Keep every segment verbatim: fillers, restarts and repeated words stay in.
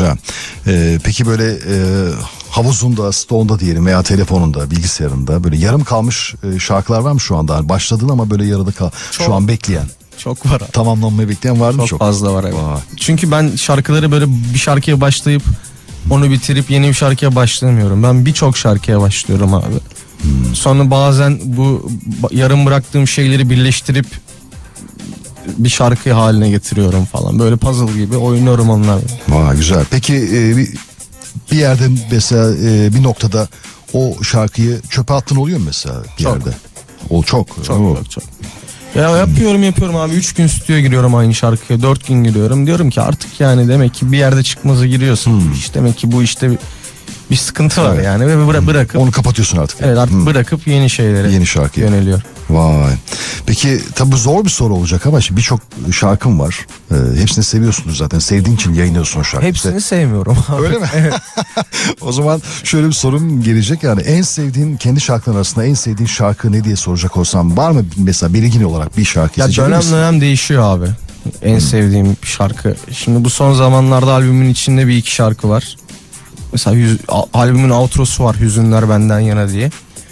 Güzel. Ee, peki böyle e, havuzunda, stoğunda diyelim veya telefonunda, bilgisayarında böyle yarım kalmış e, şarkılar var mı şu anda? Yani başladın ama böyle yarıda kal. Çok. Şu an bekleyen. Çok var abi. Tamamlanmayı bekleyen var mı? Çok, çok fazla var, evet. Vay. Çünkü ben şarkıları böyle bir şarkıya başlayıp onu bitirip yeni bir şarkıya başlamıyorum. Ben birçok şarkıya başlıyorum abi. Hmm. Sonra bazen bu yarım bıraktığım şeyleri birleştirip bir şarkı haline getiriyorum falan. Böyle puzzle gibi oynuyorum onlarla. Vay, güzel. Peki e, bir, bir yerde mesela e, bir noktada o şarkıyı çöpe attın oluyor mu mesela bir Çok. yerde? O çok. Çok çok çok. Ya yapıyorum yapıyorum abi. Üç gün stüdyoya giriyorum aynı şarkıya. Dört gün giriyorum. Diyorum ki artık yani demek ki bir yerde çıkmaza giriyorsun. Hmm. İşte demek ki bu işte bir, bir sıkıntı var, evet. Yani. Ve bıra- bırakıp. Onu kapatıyorsun artık. Evet, artık hmm. bırakıp yeni şeylere yeni şarkıya yöneliyor. Vay. Peki tabii zor bir soru olacak ama şimdi birçok şarkım var. Ee, hepsini seviyorsunuz zaten. Sevdiğin için yayınlıyorsun o şarkıyı. Hepsini sevmiyorum abi. Öyle mi? O zaman şöyle bir sorum gelecek. Yani en sevdiğin, kendi şarkıların arasında en sevdiğin şarkı ne diye soracak olsam, var mı mesela belirgin olarak bir şarkı? Ya dönem misin? dönem değişiyor abi. En hmm. sevdiğim şarkı. Şimdi bu son zamanlarda albümün içinde bir iki şarkı var. Mesela yüz, albümün outrosu var, Hüzünler Benden Yana diye.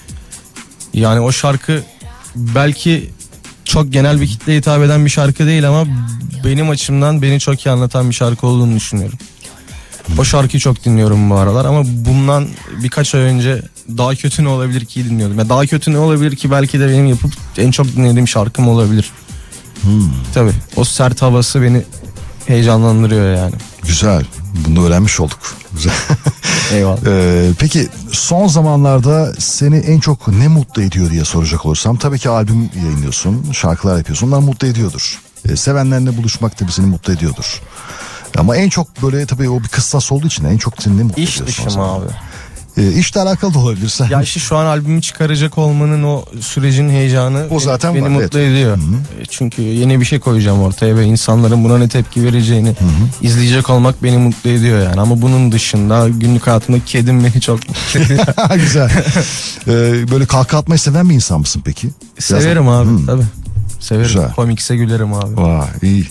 Yani o şarkı belki çok genel bir kitleye hitap eden bir şarkı değil ama benim açımdan beni çok iyi anlatan bir şarkı olduğunu düşünüyorum. O şarkıyı çok dinliyorum bu aralar ama bundan birkaç ay önce Daha Kötü Ne Olabilir Ki'yi dinliyordum. Yani Daha Kötü Ne Olabilir Ki belki de benim yapıp en çok dinlediğim şarkım olabilir. Hmm. Tabii o sert havası beni heyecanlandırıyor yani. Güzel. Bunu öğrenmiş olduk. Güzel. Eyvallah. Ee, peki son zamanlarda seni en çok ne mutlu ediyor diye soracak olursam, tabii ki albüm yayınlıyorsun, şarkılar yapıyorsun. Onlar mutlu ediyordur. Ee, sevenlerle buluşmak tabii seni mutlu ediyordur. Ama en çok böyle tabii o bir kıssas olduğu için en çok seni ne mutlu İş ediyor? İş dışı mı abi? E, işle alakalı da olabilir. Sen. Ya işte şu an albümü çıkaracak olmanın o sürecin heyecanı o zaten beni var, mutlu evet. ediyor. Hı-hı. Çünkü yeni bir şey koyacağım ortaya ve insanların buna ne tepki vereceğini Hı-hı. izleyecek olmak beni mutlu ediyor yani. Ama bunun dışında günlük hayatımda kedim beni çok mutlu ediyor. Güzel. Ee, böyle kahkaha atmayı seven bir insan mısın peki? Severim Biraz abi. Hı. Tabii. Severim. Güzel. Komikse gülerim abi. Vay, iyi.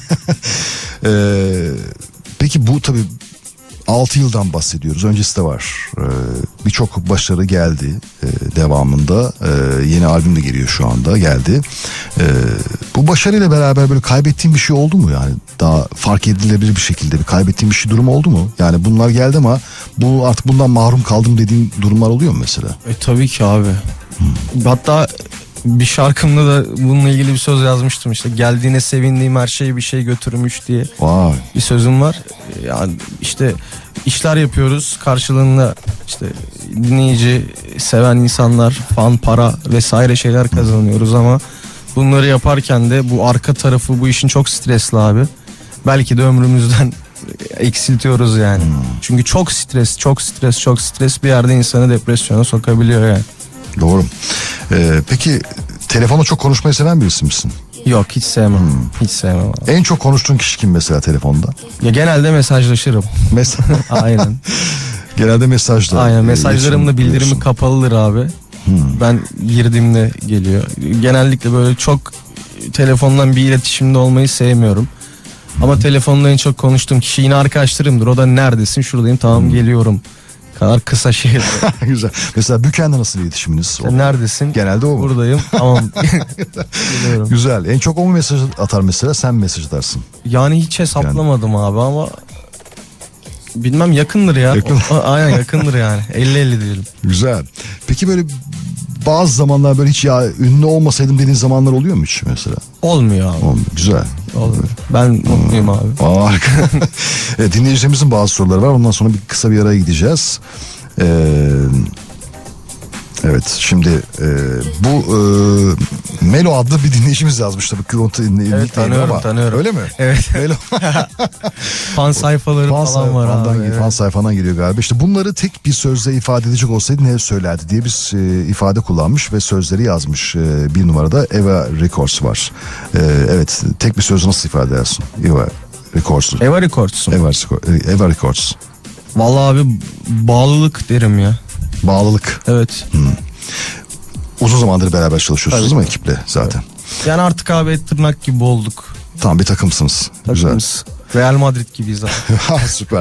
ee, peki bu tabii altı yıldan bahsediyoruz. Öncesi de var. Ee, Birçok başarı geldi. Ee, devamında ee, yeni albüm de geliyor şu anda. Geldi. Ee, bu başarıyla beraber böyle kaybettiğin bir şey oldu mu yani? Daha fark edilebilir bir şekilde bir kaybettiğin bir şey durum oldu mu? Yani bunlar geldi ama bu artık bundan mahrum kaldım dediğin durumlar oluyor mu mesela? E tabii ki abi. Hmm. Hatta bir şarkımda da bununla ilgili bir söz yazmıştım, işte geldiğine sevindiğim her şeyi bir şey götürmüş diye. Vay. Bir sözüm var. Yani işte işler yapıyoruz, karşılığında işte dinleyici, seven insanlar, fan, para vesaire şeyler kazanıyoruz ama bunları yaparken de bu arka tarafı bu işin çok stresli abi. Belki de ömrümüzden eksiltiyoruz yani. Hmm. Çünkü çok stres, çok stres, çok stres bir yerde insanı depresyona sokabiliyor yani. Doğru. Ee, peki telefonla çok konuşmayı seven birisi misin? Yok, hiç sevmem. Hmm. Hiç sevmem abi. En çok konuştuğun kişi kim mesela telefonda? Ya genelde mesajlaşırım. Mes- Aynen. Genelde mesajla. Aynen, mesajlarımda bildirimi kapalıdır abi. Hmm. Ben girdiğimde geliyor. Genellikle böyle çok telefondan bir iletişimde olmayı sevmiyorum. Hmm. Ama telefonda en çok konuştuğum kişi yine arkadaşlarımdır. O da neredesin? Şuradayım, tamam hmm. geliyorum. Kadar kısa şey. Güzel. Mesela Büken'le nasıl iletişiminiz? Sen neredesin? Genelde o mu? Buradayım. Tamam. Güzel. En çok o mu mesaj atar mesela, sen mesaj atarsın? Yani hiç hesaplamadım yani. Abi ama bilmem, yakındır ya. Yakın. O, aynen yakındır yani. elli elli diyelim. Güzel. Peki böyle bazı zamanlar böyle hiç ya ünlü olmasaydım dediğin zamanlar oluyor mu hiç mesela? Olmuyor abi. Olmuyor. Güzel. Olmuyor. Ben mutluyum abi. Harika. Evet, dinleyicilerimizin bazı soruları var. Ondan sonra bir kısa bir araya gideceğiz. Ee, evet şimdi e, bu e, Melo adlı bir dinleyicimiz yazmış tabii. Evet, tanıyorum ama. tanıyorum. Öyle mi? Evet. Melo. Fan sayfaları fan falan say- var abi. Evet. Fan sayfadan geliyor galiba. İşte bunları tek bir sözle ifade edecek olsaydı ne söylerdi diye bir e, ifade kullanmış ve sözleri yazmış. E, bir numarada Eva Records var. E, evet, tek bir sözü nasıl ifade edersin? Eva Records. Eva Records. Eva, Eva Records. Vallahi abi bağlılık derim ya. Bağlılık. Evet. Hmm. Uzun zamandır beraber çalışıyorsunuz değil mi ekiple zaten? Evet. Yani artık abi et tırnak gibi olduk. Tam bir takımsınız. Takımız. Güzel. Real Madrid gibiyiz abi. Süper.